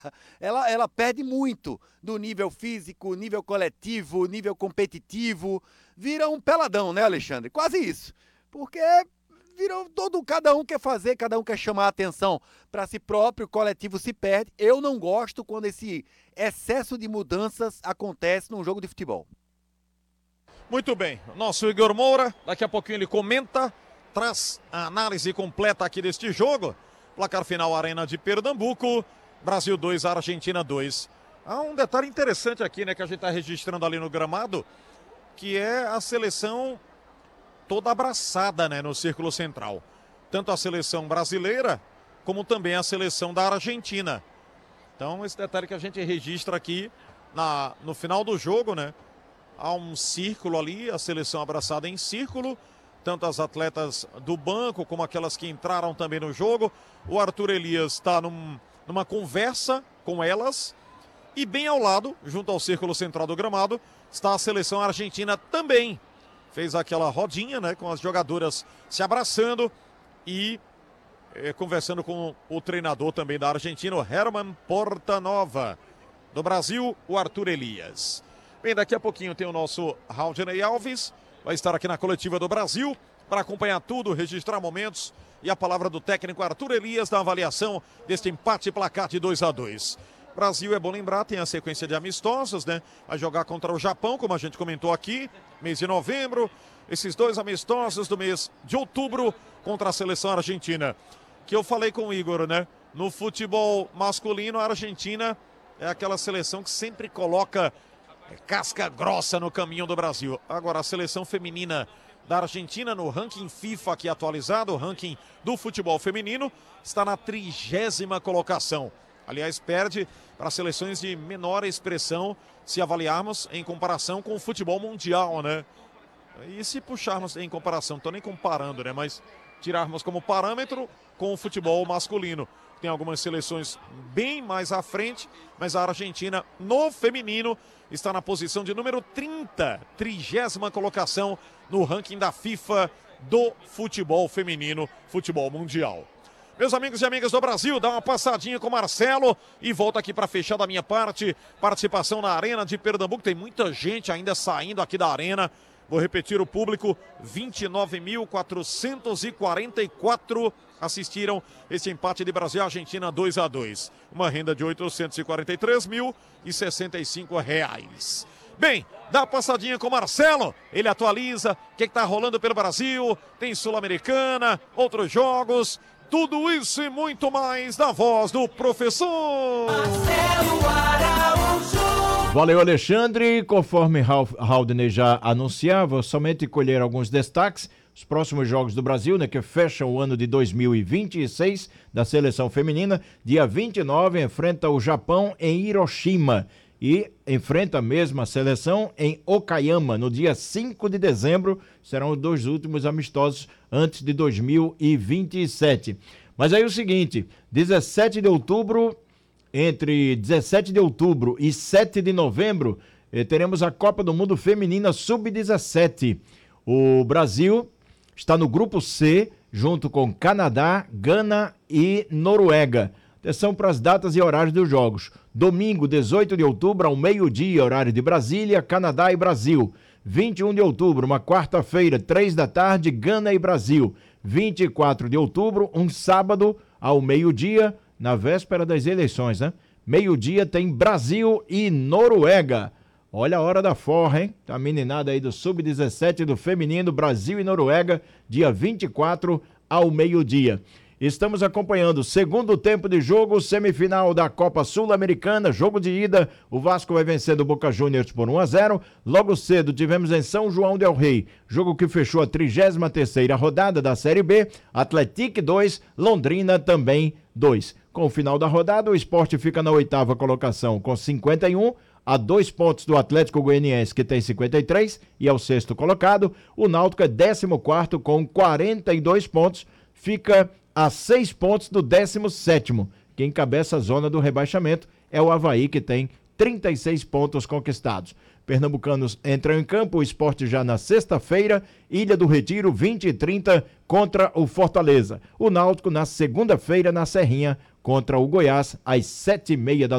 ela perde muito do nível físico, nível coletivo, nível competitivo. Vira um peladão, né, Alexandre? Quase isso. Porque virou cada um quer fazer, cada um quer chamar a atenção para si próprio, o coletivo se perde. Eu não gosto quando esse excesso de mudanças acontece num jogo de futebol. Muito bem, nosso Igor Moura, daqui a pouquinho ele comenta, traz a análise completa aqui deste jogo. Placar final Arena de Pernambuco, Brasil 2, Argentina 2. Há um detalhe interessante aqui, né, que a gente está registrando ali no gramado, que é a seleção toda abraçada, né, no círculo central. Tanto a seleção brasileira, como também a seleção da Argentina. Então, esse detalhe que a gente registra aqui no final do jogo, né? Há um círculo ali, a seleção abraçada em círculo, tanto as atletas do banco como aquelas que entraram também no jogo. O Arthur Elias está numa conversa com elas. E bem ao lado, junto ao círculo central do gramado, está a seleção argentina também. Fez aquela rodinha, né, com as jogadoras se abraçando e conversando com o treinador também da Argentina, o Herman Portanova. Do Brasil, o Arthur Elias. Bem, daqui a pouquinho tem o nosso Raudinei Alves, vai estar aqui na coletiva do Brasil para acompanhar tudo, registrar momentos e a palavra do técnico Arthur Elias na avaliação deste empate placar de 2-2. Brasil, é bom lembrar, tem a sequência de amistosos, né? Vai jogar contra o Japão, como a gente comentou aqui, mês de novembro. Esses dois amistosos do mês de outubro contra a seleção argentina. Que eu falei com o Igor, né? No futebol masculino, a Argentina é aquela seleção que sempre coloca casca grossa no caminho do Brasil. Agora, a seleção feminina da Argentina no ranking FIFA aqui atualizado, o ranking do futebol feminino, está na 30ª colocação. Aliás, perde para seleções de menor expressão se avaliarmos em comparação com o futebol mundial, né? E se puxarmos em comparação, não estou nem comparando, né? Mas tirarmos como parâmetro com o futebol masculino. Tem algumas seleções bem mais à frente, mas a Argentina no feminino está na posição de número 30ª colocação no ranking da FIFA do futebol feminino, futebol mundial. Meus amigos e amigas do Brasil, dá uma passadinha com o Marcelo e volta aqui para fechar da minha parte. Participação na Arena de Pernambuco, tem muita gente ainda saindo aqui da Arena. Vou repetir o público, 29.444 assistiram esse empate de Brasil e Argentina 2-2. Uma renda de R$ 843.065. Bem, dá uma passadinha com o Marcelo, ele atualiza o que está rolando pelo Brasil, tem Sul-Americana, outros jogos, tudo isso e muito mais na voz do professor Marcelo Araújo. Valeu, Alexandre. Conforme Raudinei já anunciava, somente colher alguns destaques. Os próximos jogos do Brasil, né, que fecham o ano de 2026 da seleção feminina. Dia 29 enfrenta o Japão em Hiroshima e enfrenta a mesma seleção em Okayama no dia 5 de dezembro. Serão os dois últimos amistosos antes de 2027. Mas aí o seguinte, 17 de outubro... Entre 17 de outubro e 7 de novembro, teremos a Copa do Mundo Feminina Sub-17. O Brasil está no grupo C, junto com Canadá, Gana e Noruega. Atenção para as datas e horários dos jogos. Domingo, 18 de outubro, ao meio-dia, horário de Brasília, Canadá e Brasil. 21 de outubro, uma quarta-feira, 3 da tarde, Gana e Brasil. 24 de outubro, um sábado, ao meio-dia, na véspera das eleições, né? Meio-dia tem Brasil e Noruega. Olha a hora da forra, hein? Tá a meninada aí do Sub-17 do feminino, Brasil e Noruega, dia 24 ao meio-dia. Estamos acompanhando o segundo tempo de jogo, semifinal da Copa Sul-Americana, jogo de ida, o Vasco vai vencendo o Boca Juniors por 1-0. Logo cedo tivemos em São João del Rei, jogo que fechou a 33ª rodada da Série B, Atlético 2, Londrina também 2. Com o final da rodada, o Sport fica na 8ª colocação com 51, a 2 pontos do Atlético Goianiense, que tem 53, e é o 6º colocado. O Náutico é 14º com 42 pontos, fica a 6 pontos do 17º. Quem encabeça a zona do rebaixamento é o Avaí, que tem 36 pontos conquistados. Pernambucanos entram em campo, o Sport já na sexta-feira, Ilha do Retiro, 20h30 contra o Fortaleza. O Náutico na segunda-feira na Serrinha contra o Goiás, às 7h30 da